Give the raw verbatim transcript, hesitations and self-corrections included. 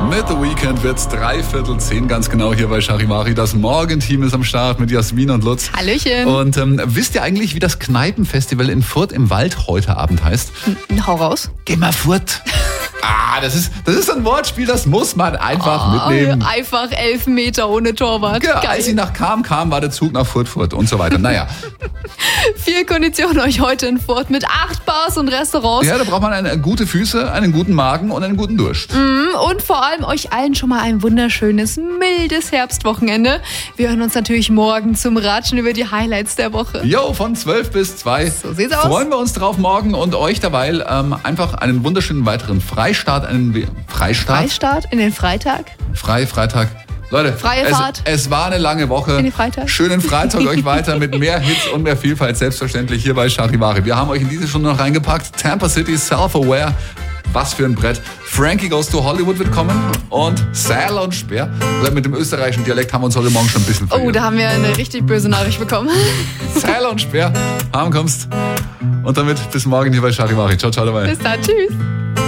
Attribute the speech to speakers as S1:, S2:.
S1: Mit The Weeknd wird's dreiviertel zehn, ganz genau hier bei Charivari. Das Morgenteam ist am Start mit Jasmin und Lutz.
S2: Hallöchen.
S1: Und ähm, wisst ihr eigentlich, wie das Kneipenfestival in Furth im Wald heute Abend heißt?
S2: N- Hau raus.
S1: Geh mal Furth. Ah, das ist, das ist ein Wortspiel, das muss man einfach
S2: Oh,
S1: mitnehmen.
S2: Einfach elf Meter ohne Torwart.
S1: Ja,
S2: Geil.
S1: als sie nach Kam kam, war der Zug nach Furth, Furth und so weiter. Naja,
S2: Viel Kondition euch heute in Furth mit acht Bars und Restaurants.
S1: ja, da braucht man eine, gute Füße, einen guten Magen und einen guten Durst.
S2: Und vor allem euch allen schon mal ein wunderschönes, mildes Herbstwochenende. Wir hören uns natürlich morgen zum Ratschen über die Highlights der Woche.
S1: Jo, von zwölf bis zwei.
S2: So sieht's aus.
S1: Freuen wir uns drauf morgen und euch dabei ähm, einfach einen wunderschönen weiteren Freistart, einen We- Freistart?
S2: Freistart in den Freitag.
S1: Frei, Freitag. Leute,
S2: Freie
S1: es,
S2: Fahrt.
S1: es war eine lange Woche.
S2: In den Freitag.
S1: Schönen Freitag euch weiter mit mehr Hits und mehr Vielfalt, selbstverständlich hier bei Charivari. Wir haben euch in diese Stunde noch reingepackt. Tampa City, Self-Aware. Was für ein Brett. Frankie Goes to Hollywood wird kommen und Sal und Speer. Mit dem österreichischen Dialekt haben wir uns heute Morgen schon ein bisschen verwirrt.
S2: Oh, da haben wir eine richtig böse Nachricht bekommen.
S1: Sal und Speer, heimkommst. Und damit bis morgen hier bei Charivari. Ciao, ciao dabei.
S2: Bis dann, tschüss.